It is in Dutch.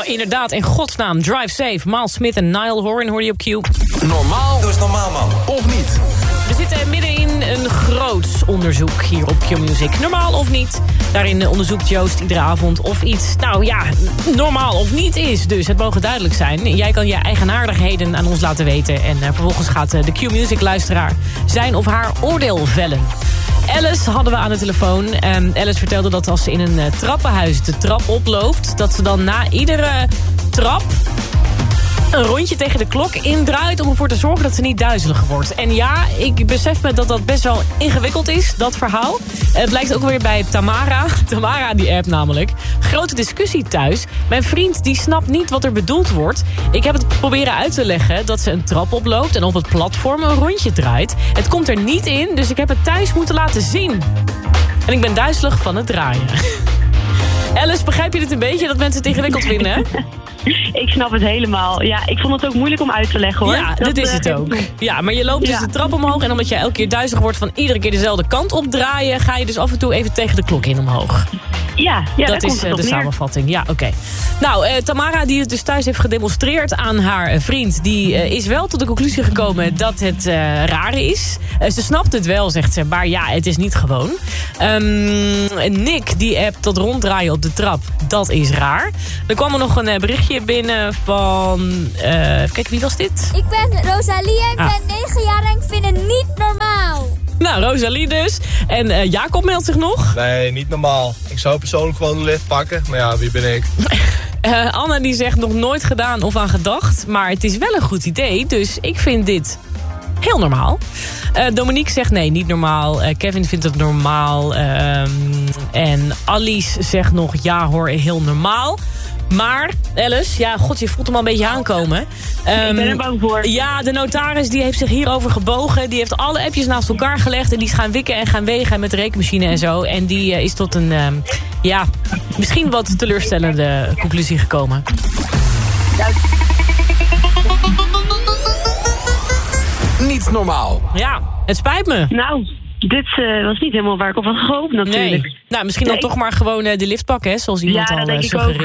inderdaad, in godsnaam. Drive Safe, Miles Smith en Niall Horan hoor je op Q. Normaal? Doe eens normaal, man. Of niet? We zitten midden in een groot onderzoek hier op Q-Music. Normaal of niet? Daarin onderzoekt Joost iedere avond of iets, nou ja, normaal of niet is. Dus het mogen duidelijk zijn. Jij kan je eigenaardigheden aan ons laten weten. En vervolgens gaat de Q-Music-luisteraar zijn of haar oordeel vellen. Alice hadden we aan de telefoon. Alice vertelde dat als ze in een trappenhuis de trap oploopt, dat ze dan na iedere trap een rondje tegen de klok indraait om ervoor te zorgen dat ze niet duizelig wordt. En ja, ik besef me dat dat best wel ingewikkeld is, dat verhaal. Het blijkt ook weer bij Tamara. Tamara die app namelijk. Grote discussie thuis. Mijn vriend die snapt niet wat er bedoeld wordt. Ik heb het proberen uit te leggen dat ze een trap oploopt en op het platform een rondje draait. Het komt er niet in, dus ik heb het thuis moeten laten zien. En ik ben duizelig van het draaien. Alice, begrijp je dit een beetje, dat mensen het ingewikkeld vinden, hè? Ik snap het helemaal. Ja, ik vond het ook moeilijk om uit te leggen, hoor. Ja, dat is het ook. Ja, maar je loopt dus de trap omhoog en omdat je elke keer duizelig wordt van iedere keer dezelfde kant opdraaien, ga je dus af en toe even tegen de klok in omhoog. Ja, dat is de samenvatting. Ja, oké. Nou, Tamara die het dus thuis heeft gedemonstreerd aan haar vriend, die is wel tot de conclusie gekomen dat het raar is. Ze snapt het wel, zegt ze, maar ja, het is niet gewoon. Nick, die app tot ronddraaien op de trap, dat is raar. Er kwam er nog een berichtje binnen van, even kijken, wie was dit? Ik ben Rosalie en ik ben 9 jaar en ik vind het niet normaal. Nou, Rosalie dus. En Jacob meldt zich nog. Nee, niet normaal. Ik zou persoonlijk gewoon de lift pakken. Maar ja, wie ben ik? Anna die zegt nog nooit gedaan of aan gedacht. Maar het is wel een goed idee. Dus ik vind dit heel normaal. Dominique zegt nee, niet normaal. Kevin vindt het normaal. En Alice zegt nog ja hoor, heel normaal. Maar, Alice, ja, god, je voelt hem al een beetje aankomen. Ik ben er bang voor. Ja, de notaris die heeft zich hierover gebogen. Die heeft alle appjes naast elkaar gelegd. En die is gaan wikken en gaan wegen met de rekenmachine en zo. En die is tot een, misschien wat teleurstellende conclusie gekomen. Niet normaal. Ja, het spijt me. Nou, dit was niet helemaal waar ik op had gehoopt natuurlijk. Nee. Nou, misschien dan toch maar gewoon de lift pakken, hè, zoals iemand al suggereerde.